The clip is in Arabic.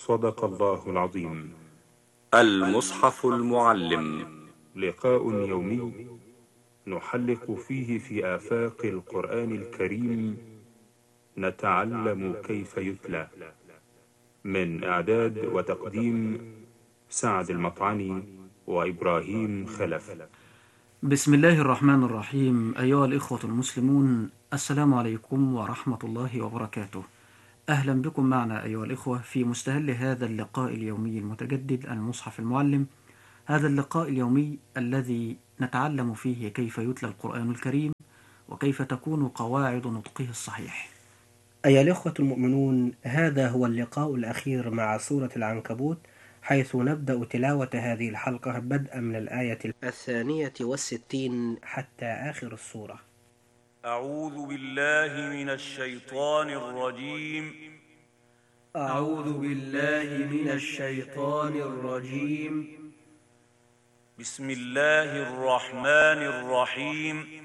صدق الله العظيم. المصحف المعلم، لقاء يومي نحلق فيه في آفاق القرآن الكريم، نتعلم كيف يتلى. من إعداد وتقديم سعد المطعني وإبراهيم خلف. بسم الله الرحمن الرحيم. أيها الإخوة المسلمون، السلام عليكم ورحمة الله وبركاته. أهلا بكم معنا أيها الإخوة في مستهل هذا اللقاء اليومي المتجدد المصحف المعلم. هذا اللقاء اليومي الذي نتعلم فيه كيف يتلى القرآن الكريم وكيف تكون قواعد نطقه الصحيح. أيها الإخوة المؤمنون، هذا هو اللقاء الأخير مع سورة العنكبوت، حيث نبدأ تلاوة هذه الحلقة بدءا من الآية 62 حتى آخر السورة. أعوذ بالله من الشيطان الرجيم. أعوذ بالله من الشيطان الرجيم. بسم الله الرحمن الرحيم.